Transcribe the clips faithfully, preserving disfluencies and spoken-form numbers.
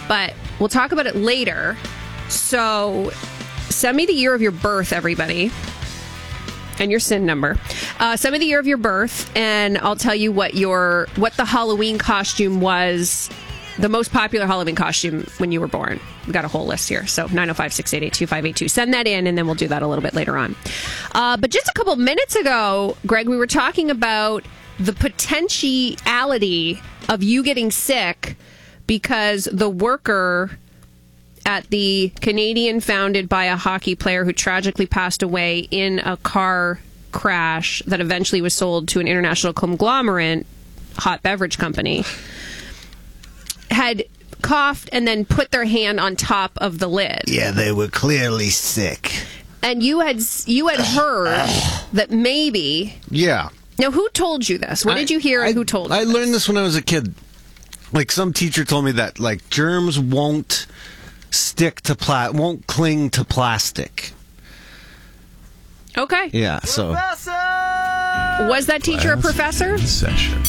but we'll talk about it later. So send me the year of your birth, everybody, and your S I N number. Uh, send me the year of your birth, and I'll tell you what your what the Halloween costume was, the most popular Halloween costume when you were born. We've got a whole list here. So nine oh five, six eight eight, two five eight two. Send that in, and then we'll do that a little bit later on. Uh, but just a couple minutes ago, Greg, we were talking about the potentiality of you getting sick because the worker at the Canadian founded by a hockey player who tragically passed away in a car crash that eventually was sold to an international conglomerate hot beverage company had coughed and then put their hand on top of the lid. Yeah, they were clearly sick. And you had you had heard that maybe... Yeah. Now, who told you this? What did you hear I, and who told you I this? learned this when I was a kid. Like, some teacher told me that, like, germs won't stick to pla- won't cling to plastic. Okay. Yeah, so... Was that teacher a professor? Session.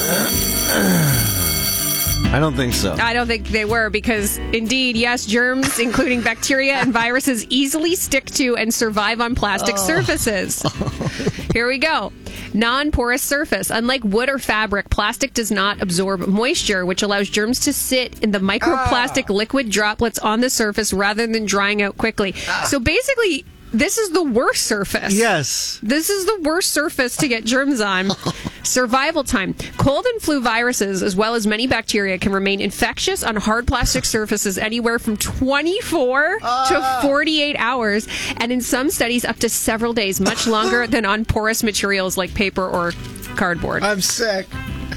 I don't think so. I don't think they were because, indeed, yes, germs, including bacteria and viruses, easily stick to and survive on plastic oh. surfaces. Here we go. Non-porous surface. Unlike wood or fabric, plastic does not absorb moisture, which allows germs to sit in the microplastic ah. liquid droplets on the surface rather than drying out quickly. Ah. So basically... This is the worst surface. Yes. This is the worst surface to get germs on. Survival time. Cold and flu viruses, as well as many bacteria, can remain infectious on hard plastic surfaces anywhere from twenty-four uh. to forty-eight hours, and in some studies up to several days, much longer than on porous materials like paper or cardboard. I'm sick.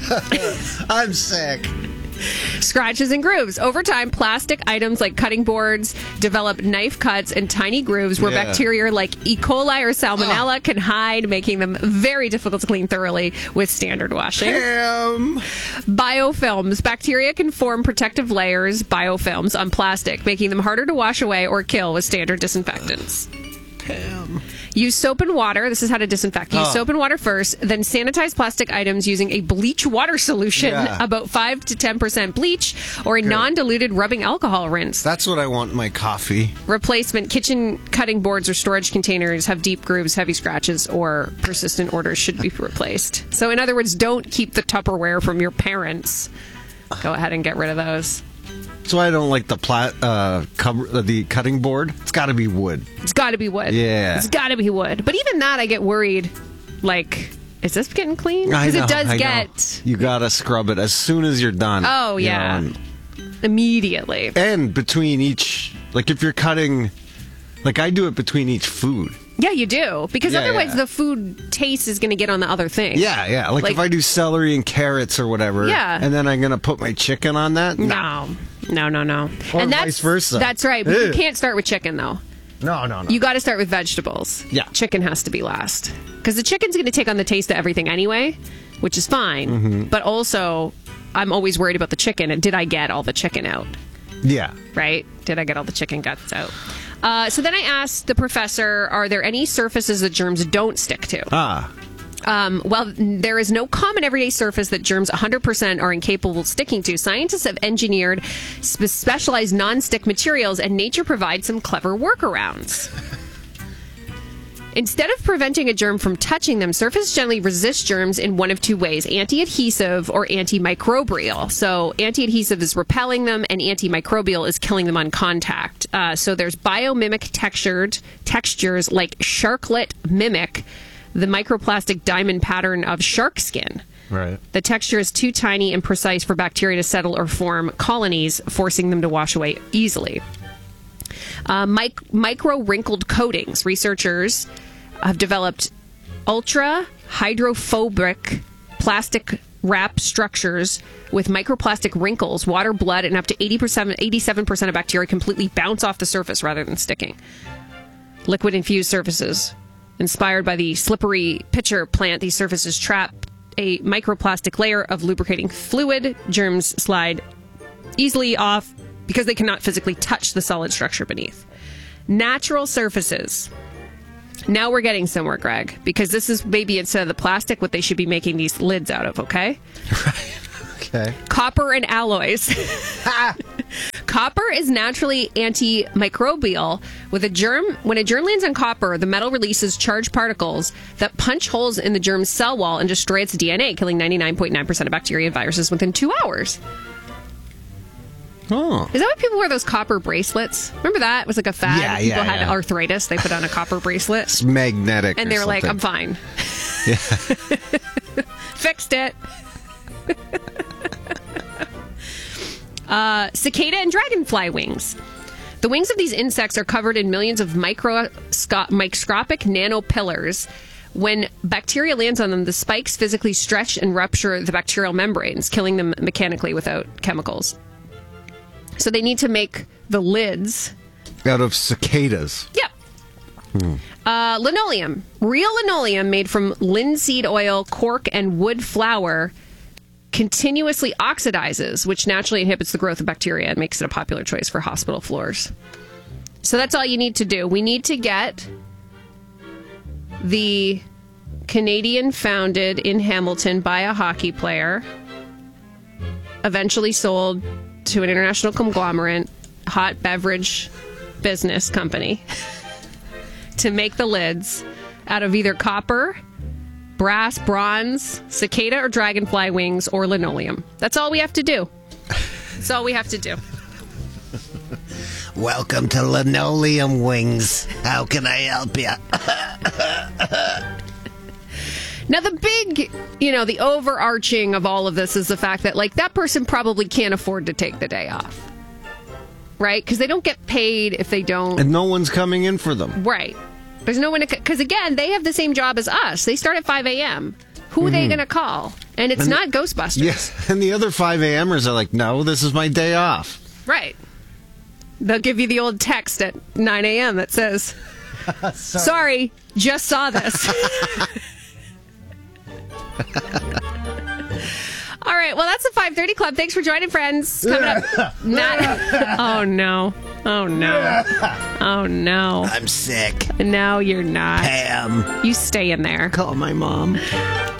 I'm sick. Scratches and grooves. Over time, plastic items like cutting boards develop knife cuts and tiny grooves where yeah. bacteria like E. coli or salmonella oh. can hide, making them very difficult to clean thoroughly with standard washing. Damn. Biofilms. Bacteria can form protective layers, biofilms, on plastic, making them harder to wash away or kill with standard disinfectants. Damn. Use soap and water. This is how to disinfect. Use oh. soap and water first, then sanitize plastic items using a bleach water solution, yeah. about five to ten percent bleach, or a Good. non-diluted rubbing alcohol rinse. That's what I want in my coffee. Replacement. Kitchen cutting boards or storage containers have deep grooves, heavy scratches, or persistent odors should be replaced. So in other words, don't keep the Tupperware from your parents. Go ahead and get rid of those. That's why I don't like the pla- uh, cover, uh, the cutting board. It's got to be wood. It's got to be wood. Yeah. It's got to be wood. But even that, I get worried. Like, is this getting clean? Because it does I get... Know. You got to scrub it as soon as you're done. Oh, yeah. You know, immediately. And between each... Like, if you're cutting... Like, I do it between each food. Yeah, you do. Because yeah, otherwise yeah. the food taste is going to get on the other thing. Yeah, yeah. Like, like if I do celery and carrots or whatever, yeah. and then I'm going to put my chicken on that? No. No, no, no. Or and that's, vice versa. That's right. But Ew. you can't start with chicken, though. No, no, no. You got to start with vegetables. Yeah. Chicken has to be last. Because the chicken's going to take on the taste of everything anyway, which is fine. Mm-hmm. But also, I'm always worried about the chicken. And did I get all the chicken out? Yeah. Right? Did I get all the chicken guts out? Uh, so then I asked the professor, are there any surfaces that germs don't stick to? Ah. Um, well, there is no common everyday surface that germs one hundred percent are incapable of sticking to. Scientists have engineered spe- specialized non-stick materials, and nature provides some clever workarounds. Instead of preventing a germ from touching them, surfaces generally resist germs in one of two ways, anti-adhesive or antimicrobial. So anti-adhesive is repelling them, and antimicrobial is killing them on contact. Uh, so there's biomimic textured textures like Sharklet Mimic, the microplastic diamond pattern of shark skin. Right. The texture is too tiny and precise for bacteria to settle or form colonies, forcing them to wash away easily. Uh, mic- micro wrinkled coatings. Researchers have developed ultra hydrophobic plastic wrap structures with microplastic wrinkles, water, blood, and up to eighty percent, eighty-seven percent of bacteria completely bounce off the surface rather than sticking. Liquid infused surfaces. Inspired by the slippery pitcher plant, these surfaces trap a microplastic layer of lubricating fluid. Germs slide easily off because they cannot physically touch the solid structure beneath. Natural surfaces. Now we're getting somewhere, Greg, because this is maybe instead of the plastic, what they should be making these lids out of, okay? Right. Okay. Copper and alloys. Copper Copper is naturally antimicrobial. With a germ, when a germ lands on copper, the metal releases charged particles that punch holes in the germ's cell wall and destroy its D N A, killing ninety-nine point nine percent of bacteria and viruses within two hours. Oh. Is that why people wear those copper bracelets? Remember that? It was like a fad. Yeah, People yeah, had yeah. arthritis. They put on a copper bracelet. It's magnetic. And or they were like, I'm something. fine. Yeah. Fixed it. uh, cicada and dragonfly wings. The wings of these insects are covered in millions of microsco- microscopic nanopillars. When bacteria lands on them, the spikes physically stretch and rupture the bacterial membranes, killing them mechanically without chemicals. So they need to make the lids Out of cicadas. Yep. Hmm. Uh, linoleum. Real linoleum made from linseed oil, cork, and wood flour continuously oxidizes, which naturally inhibits the growth of bacteria and makes it a popular choice for hospital floors. So that's all you need to do. We need to get the Canadian founded in Hamilton by a hockey player, eventually sold to an international conglomerate hot beverage business company to make the lids out of either copper, brass, bronze, cicada or dragonfly wings, or linoleum. That's all we have to do. That's all we have to do. Welcome to Linoleum Wings. How can I help you? Now, the big, you know, the overarching of all of this is the fact that, like, that person probably can't afford to take the day off. Right? Because they don't get paid if they don't. And no one's coming in for them. Right. There's no one to. Because, again, they have the same job as us. They start at five a.m. Who are mm-hmm. they going to call? And it's and not Ghostbusters. Yes. And the other five a.m.ers are like, no, this is my day off. Right. They'll give you the old text at nine a.m. that says, sorry. Sorry, just saw this. All right, well, that's the five thirty Club. Thanks for joining, friends. Coming up, Matt. Oh, no. Oh, no. Oh, no. I'm sick. No, you're not. Pam. You stay in there. Call my mom.